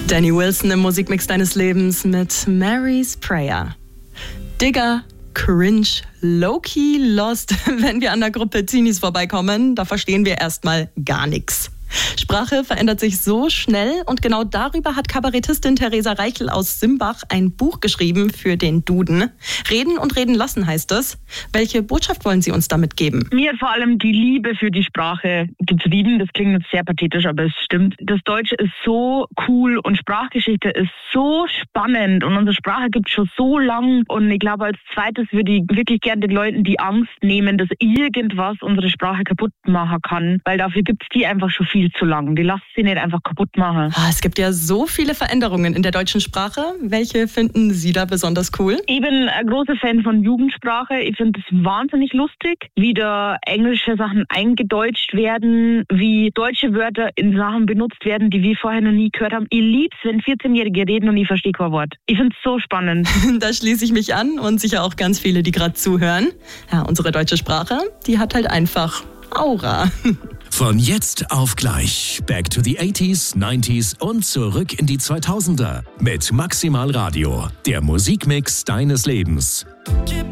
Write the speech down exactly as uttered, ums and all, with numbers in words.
Danny Wilson im Musikmix deines Lebens mit Mary's Prayer. Digger, cringe, low-key, lost. Wenn wir an der Gruppe Teenies vorbeikommen, da verstehen wir erstmal gar nichts. Sprache verändert sich so schnell und genau darüber hat Kabarettistin Theresa Reichel aus Simbach ein Buch geschrieben für den Duden. Reden und reden lassen heißt es. Welche Botschaft wollen Sie uns damit geben? Mir hat vor allem die Liebe für die Sprache getrieben. Das klingt jetzt sehr pathetisch, aber es stimmt. Das Deutsche ist so cool und Sprachgeschichte ist so spannend und unsere Sprache gibt es schon so lang. Und ich glaube, als zweites würde ich wirklich gerne den Leuten die Angst nehmen, dass irgendwas unsere Sprache kaputt machen kann, weil dafür gibt es die einfach schon viel zu lang. Die lasst sie nicht einfach kaputt machen. Ah, es gibt ja so viele Veränderungen in der deutschen Sprache. Welche finden Sie da besonders cool? Ich bin ein großer Fan von Jugendsprache. Ich finde es wahnsinnig lustig, wie da englische Sachen eingedeutscht werden, wie deutsche Wörter in Sachen benutzt werden, die wir vorher noch nie gehört haben. Ich lieb's, wenn vierzehnjährige reden und ich verstehe kein Wort. Ich finde es so spannend. Da schließe ich mich an und sicher auch ganz viele, die gerade zuhören. Ja, unsere deutsche Sprache, die hat halt einfach Aura. Von jetzt auf gleich. Back to the eighties, nineties und zurück in die zweitausender. Mit Maximal Radio, der Musikmix deines Lebens.